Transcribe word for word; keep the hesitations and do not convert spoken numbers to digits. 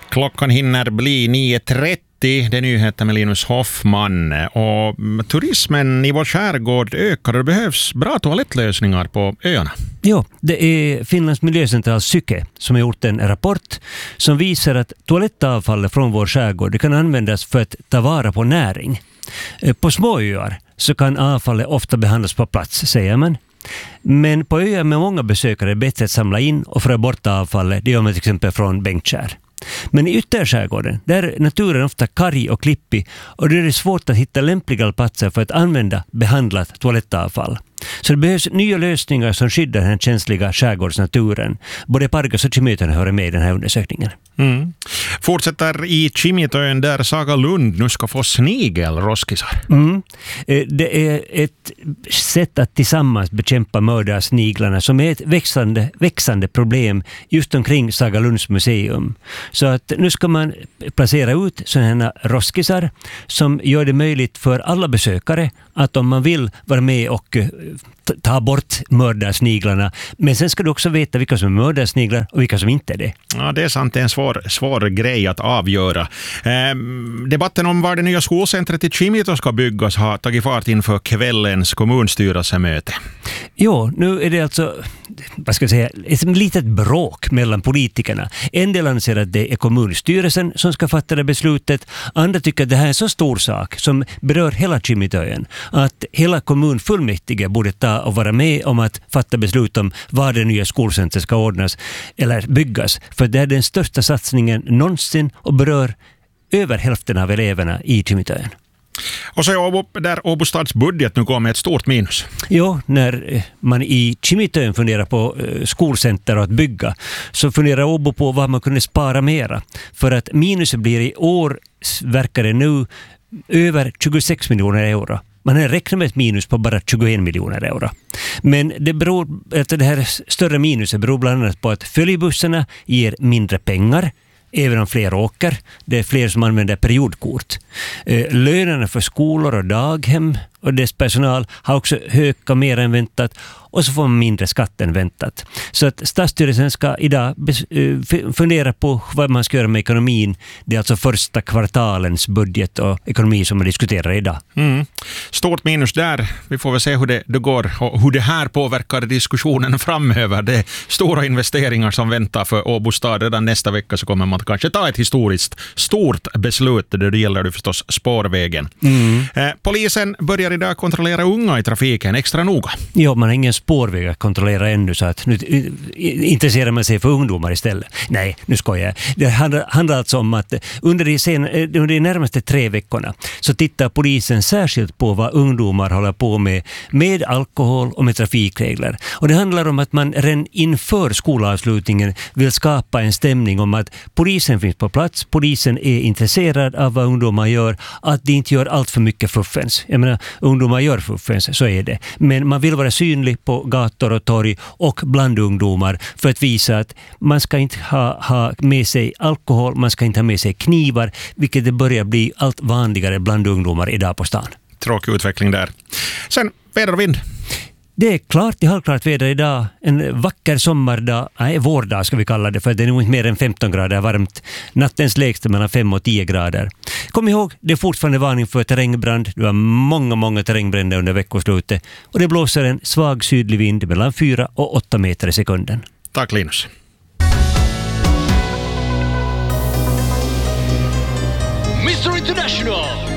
Klockan hinner bli nio trettio. Det är nyheter med Linus Hoffman. Och turismen i vår skärgård ökar och det behövs bra toalettlösningar på öarna. Ja, det är Finlands miljöcentral Syke som har gjort en rapport som visar att toalettavfallet från vår skärgård det kan användas för att ta vara på näring. På små öar så kan avfallet ofta behandlas på plats, säger man. Men på öar med många besökare är det bättre att samla in och föra bort avfallet. Det gör man till exempel från Bengtskär. Men i ytterskärgården, där är naturen ofta karg och klippig och det är svårt att hitta lämpliga platser för att använda behandlat toalettavfall. Så det behövs nya lösningar som skyddar den känsliga skärgårdsnaturen. Både Pargas och Kimitoön hör med i den här undersökningen. Mm. Fortsätter i Kimitoön där Saga Lund nu ska få snigelroskisar. Mm. Det är ett sätt att tillsammans bekämpa mördarsniglarna som är ett växande, växande problem just omkring Saga Lunds museum. Så att nu ska man placera ut sådana här roskisar som gör det möjligt för alla besökare att om man vill vara med och ta bort mördarsniglarna. Men sen ska du också veta vilka som är mördarsniglar och vilka som inte är det. Ja, det är sant. Det är en svår, svår grej att avgöra. Eh, debatten om var det nya skolcentret i Kimitoön ska byggas har tagit fart inför kvällens kommunstyrelsemöte. Jo, nu är det alltså vad ska jag säga, ett litet bråk mellan politikerna. En del anser att det är kommunstyrelsen som ska fatta det beslutet. Andra tycker att det här är en så stor sak som berör hela Kimitoön att hela kommunfullmäktige borde ta och vara med om att fatta beslut om var det nya skolcentret ska ordnas eller byggas. För det är den största satsningen någonsin och berör över hälften av eleverna i Kimitoön. Och så är Åbo, där Åbo stads budget nu går med ett stort minus. Ja, när man i Kimitoön funderar på skolcenter och att bygga så funderar Åbo på vad man kunde spara mera. För att minuset blir i år, verkar det nu, över tjugosex miljoner euro. Man har räknat med ett minus på bara tjugoen miljoner euro. Men det beror, att det här större minuset beror bland annat på att följebussarna ger mindre pengar. Även om fler åker. Det är fler som använder periodkort. Eh, lönerna för skolor och daghem och dess personal har också ökat mer än väntat. Och så får man mindre skatt än väntat. Så att stadsstyrelsen ska idag fundera på vad man ska göra med ekonomin. Det är alltså första kvartalens budget och ekonomi som man diskuterar idag. Mm. Stort minus där. Vi får väl se hur det, det går och hur det här påverkar diskussionen framöver. Det är stora investeringar som väntar för Åbo stad. Redan nästa vecka så kommer man kanske ta ett historiskt stort beslut. Det gäller det förstås spårvägen. Mm. Eh, polisen börjar idag kontrollera unga i trafiken extra noga. Ja, man har ingen spårväg att kontrollera ännu så att nu intresserar man sig för ungdomar istället. Nej, nu skojar jag. Det handlar, handlar alltså om att under de, sen, under de närmaste tre veckorna så tittar polisen särskilt på vad ungdomar håller på med med alkohol och med trafikregler. Och det handlar om att man redan inför skolavslutningen vill skapa en stämning om att polisen finns på plats, polisen är intresserad av vad ungdomar gör, att de inte gör allt för mycket fuffens. Jag menar, ungdomar gör fuffens, så är det. Men man vill vara synlig på gator och torg och bland ungdomar för att visa att man ska inte ha, ha med sig alkohol, man ska inte ha med sig knivar, vilket det börjar bli allt vanligare bland ungdomar idag på stan. Tråkig utveckling där. Sen väder och vind. Det är klart, det är halvklart väder idag. En vacker sommardag, nej, vårdag ska vi kalla det, för det är nog inte mer än femton grader varmt. Nattens lägsta mellan fem och tio grader. Kom ihåg, det är fortfarande varning för terrängbrand. Det var många, många terrängbränder under veckoslutet. Och det blåser en svag sydlig vind mellan fyra och åtta meter i sekunden. Tack Linus. mister International!